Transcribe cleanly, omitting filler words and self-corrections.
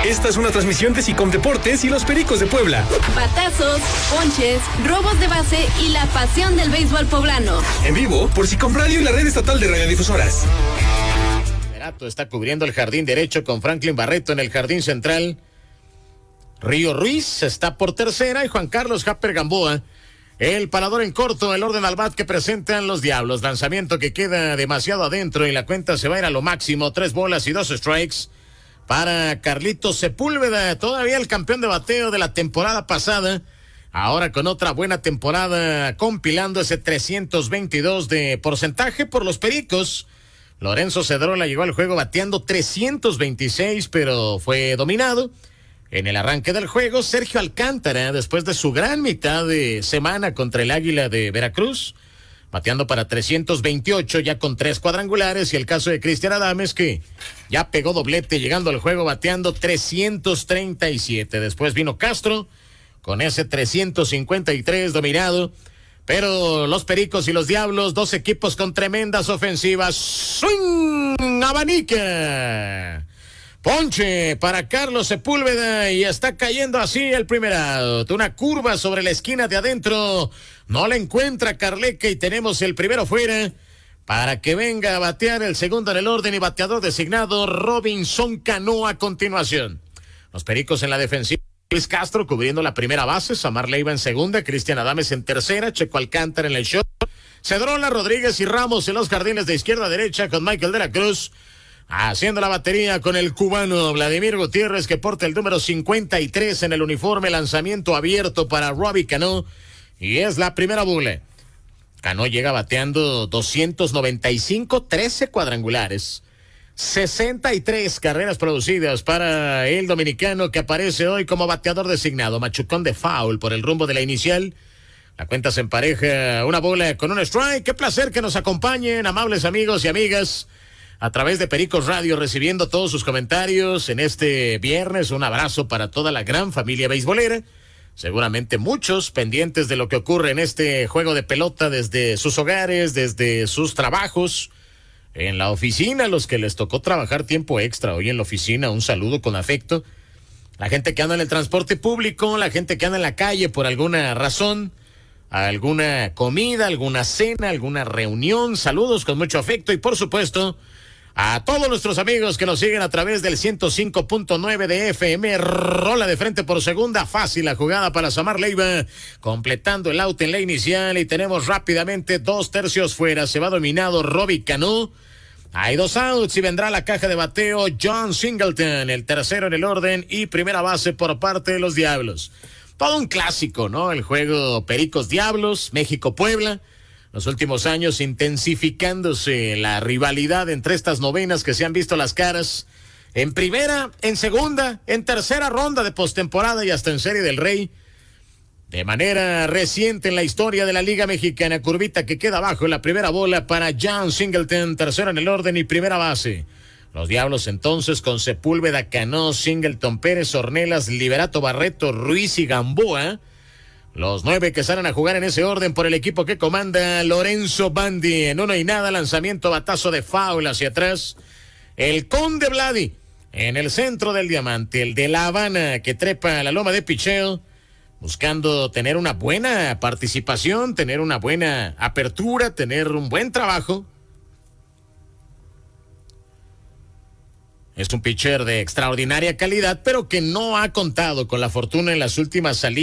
Esta es una transmisión de SICOM Deportes y los Pericos de Puebla. Batazos, ponches, robos de base y la pasión del béisbol poblano. En vivo por SICOM Radio y la red estatal de radiodifusoras. Liberato está cubriendo el jardín derecho con Franklin Barreto en el jardín central. Río Ruiz está por tercera y Juan Carlos Japper Gamboa. El parador en corto, el orden al bat que presentan los Diablos. Lanzamiento que queda demasiado adentro y la cuenta se va a ir a lo máximo. 3 bolas y 2 strikes para Carlitos Sepúlveda. Todavía el campeón de bateo de la temporada pasada. Ahora con otra buena temporada, compilando ese 322 de porcentaje por los Pericos. Lorenzo Cedrola llegó al juego bateando 326, pero fue dominado. En el arranque del juego, Sergio Alcántara, después de su gran mitad de semana contra el Águila de Veracruz, bateando para 328, ya con 3 cuadrangulares, y el caso de Cristian Adames, que ya pegó doblete llegando al juego bateando 337. Después vino Castro, con ese 353 dominado, pero los Pericos y los Diablos, 2 equipos con tremendas ofensivas. ¡Swing! ¡Abanica! Ponche para Carlos Sepúlveda y está cayendo así el primer out. Una curva sobre la esquina de adentro. No la encuentra Carleca y tenemos el primero fuera para que venga a batear el segundo en el orden y bateador designado Robinson Cano a continuación. Los Pericos en la defensiva. Luis Castro cubriendo la primera base. Samar Leiva en segunda. Cristian Adames en tercera. Checo Alcántara en el short. Cedrola, Rodríguez y Ramos en los jardines de izquierda a derecha con Michael de la Cruz. Haciendo la batería con el cubano Vladimir Gutiérrez, que porta el número 53 en el uniforme. Lanzamiento abierto para Robbie Cano. Y es la primera bola. Cano llega bateando 295, 13 cuadrangulares. 63 carreras producidas para el dominicano, que aparece hoy como bateador designado. Machucón de foul por el rumbo de la inicial. La cuenta se empareja, una bola con un strike. Qué placer que nos acompañen, amables amigos y amigas, a través de Pericos Radio, recibiendo todos sus comentarios en este viernes. Un abrazo para toda la gran familia beisbolera. Seguramente muchos pendientes de lo que ocurre en este juego de pelota desde sus hogares, desde sus trabajos, en la oficina, los que les tocó trabajar tiempo extra hoy en la oficina, un saludo con afecto. La gente que anda en el transporte público, la gente que anda en la calle por alguna razón, alguna comida, alguna cena, alguna reunión, saludos con mucho afecto y por supuesto a todos nuestros amigos que nos siguen a través del 105.9 de FM. Rola de frente por segunda, fácil la jugada para Samar Leiva, completando el out en la inicial y tenemos rápidamente 2 tercios fuera. Se va dominado Robbie Cano. Hay 2 outs y vendrá la caja de bateo John Singleton, el tercero en el orden y primera base por parte de los Diablos. Todo un clásico, ¿no? El juego Pericos Diablos, México-Puebla. Los últimos años intensificándose la rivalidad entre estas novenas que se han visto las caras en primera, en segunda, en tercera ronda de postemporada y hasta en Serie del Rey. De manera reciente en la historia de la Liga Mexicana, curvita que queda abajo en la primera bola para John Singleton, tercero en el orden y primera base. Los Diablos entonces con Sepúlveda, Cano, Singleton, Pérez, Ornelas, Liberato, Barreto, Ruiz y Gamboa. Los 9 que salen a jugar en ese orden por el equipo que comanda Lorenzo Bandi. En 1-0, lanzamiento, batazo de foul hacia atrás. El Conde Vladi en el centro del diamante, el de La Habana, que trepa a la loma de picheo, buscando tener una buena participación, tener una buena apertura, tener un buen trabajo. Es un pitcher de extraordinaria calidad, pero que no ha contado con la fortuna en las últimas salidas.